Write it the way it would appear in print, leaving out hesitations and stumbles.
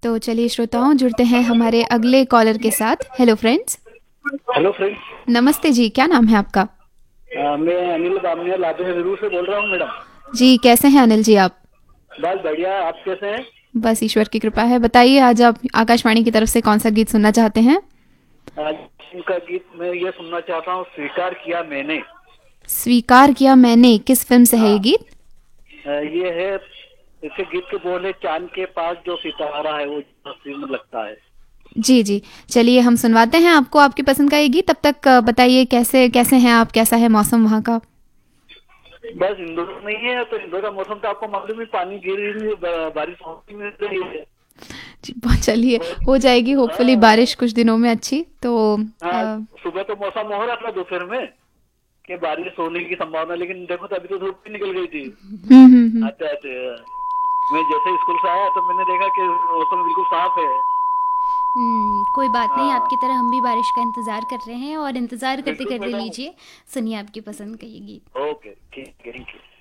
तो चलिए श्रोताओं, जुड़ते हैं हमारे अगले कॉलर के साथ। Hello friends. Hello friends. नमस्ते जी, क्या नाम है आपका? मैं अनिल बामनिया लातेहार से बोल रहा हूँ मैडम। जी, कैसे हैं अनिल जी आप? बस बढ़िया, आप कैसे हैं? बस ईश्वर की कृपा है। बताइए, आज आप आकाशवाणी की तरफ से कौन सा गीत सुनना चाहते हैं? आज उनका गीत मैं ये सुनना चाहता हूँ, स्वीकार किया मैंने। स्वीकार किया मैंने, किस फिल्म से है ये हाँ। गीत? ये है, इसके गीत के बोले, चांद के पास जो सितारा है वो हसीन लगता है। जी जी, चलिए हम सुनवाते हैं आपको आपकी पसंद का ये गीत। तब तक बताइए कैसे कैसे हैं आप, कैसा है मौसम वहाँ का? बस इंदौर नहीं है तो इंदौर का मौसम तो आपको मालूम है, पानी गिर रही है, बारिश होती मिल रही है। जी, चलिए हो जाएगी होपफुली हाँ। बारिश कुछ दिनों में अच्छी तो। हाँ, अ, सुबह तो मौसम हो रहा था दोपहर में कि बारिश होने की संभावना, लेकिन देखो तो अभी तो धूप भी निकल गई थी हम्म। आते आते। मैं जैसे स्कूल से आया तो मैंने देखा कि मौसम बिल्कुल साफ है। कोई बात नहीं, हाँ। आपकी तरह हम भी बारिश का इंतज़ार कर रहे हैं और इंतज़ार करते बिल्कुल करते मैडम। लीजिए, सुनिए आपकी पसंद का ये गीत। ओके, ठीक है, थैंक यू।